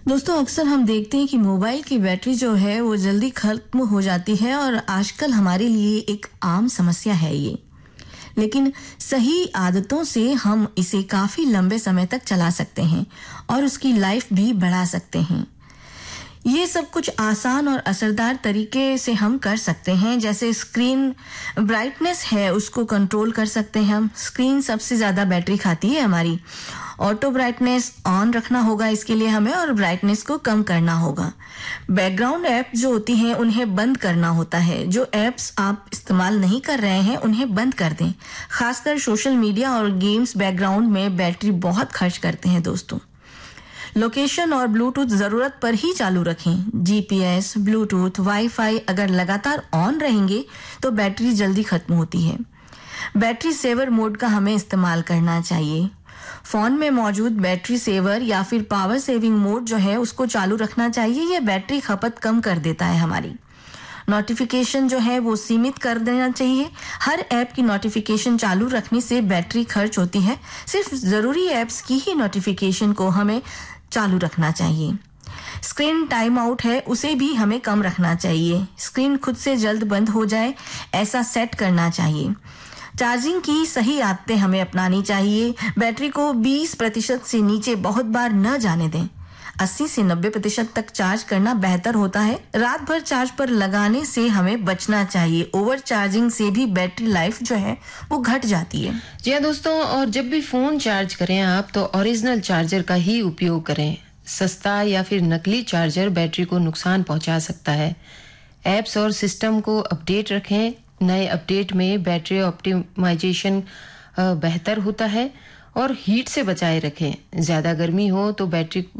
दोस्तों अक्सर हम देखते हैं कि मोबाइल की बैटरी जो है वो जल्दी खत्म हो जाती है और आजकल हमारे लिए एक आम समस्या है ये। लेकिन सही आदतों से हम इसे काफी लंबे समय तक चला सकते हैं और उसकी लाइफ भी बढ़ा सकते हैं। ये सब कुछ आसान और असरदार तरीके से हम कर सकते हैं, जैसे स्क्रीन ब्राइटनेस है उसको कंट्रोल कर सकते हैं हम। स्क्रीन सबसे ज़्यादा बैटरी खाती है हमारी। ऑटो ब्राइटनेस ऑन रखना होगा इसके लिए हमें और ब्राइटनेस को कम करना होगा। बैकग्राउंड ऐप जो होती हैं उन्हें बंद करना होता है। जो ऐप्स आप इस्तेमाल नहीं कर रहे हैं उन्हें बंद कर दें। खासकर सोशल मीडिया और गेम्स बैकग्राउंड में बैटरी बहुत खर्च करते हैं दोस्तों। लोकेशन और ब्लूटूथ जरूरत पर ही चालू रखें। जीपीएस, ब्लूटूथ, वाईफाई अगर लगातार ऑन रहेंगे तो बैटरी जल्दी खत्म होती है। बैटरी सेवर मोड का हमें इस्तेमाल करना चाहिए। फोन में मौजूद बैटरी सेवर या फिर पावर सेविंग मोड जो है उसको चालू रखना चाहिए। यह बैटरी खपत कम कर देता है हमारी। नोटिफिकेशन जो है वो सीमित कर देना चाहिए। हर ऐप की नोटिफिकेशन चालू रखने से बैटरी खर्च होती है। सिर्फ जरूरी ऐप्स की ही नोटिफिकेशन को हमें चालू रखना चाहिए। स्क्रीन टाइम आउट है उसे भी हमें कम रखना चाहिए। स्क्रीन खुद से जल्द बंद हो जाए ऐसा सेट करना चाहिए। चार्जिंग की सही आदतें हमें अपनानी चाहिए। बैटरी को 20% से नीचे बहुत बार न जाने दें। 80 से 90% तक चार्ज करना बेहतर होता है। रात भर चार्ज पर लगाने से हमें बचना चाहिए। ओवर चार्जिंग से भी बैटरी लाइफ जो है वो घट जाती है। जी हाँ दोस्तों, और जब भी फोन चार्ज करें आप तो ओरिजिनल चार्जर का ही उपयोग करें। सस्ता या फिर नकली चार्जर बैटरी को नुकसान पहुंचा सकता है। ऐप्स और सिस्टम को अपडेट रखें। नए अपडेट में बैटरी ऑप्टिमाइजेशन बेहतर होता है और हीट से बचाए रखें। ज़्यादा गर्मी हो तो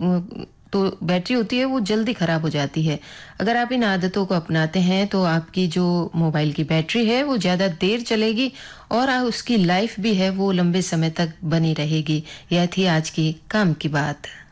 बैटरी होती है वो जल्दी ख़राब हो जाती है। अगर आप इन आदतों को अपनाते हैं तो आपकी जो मोबाइल की बैटरी है वो ज़्यादा देर चलेगी और उसकी लाइफ भी है वो लंबे समय तक बनी रहेगी। यह थी आज की काम की बात।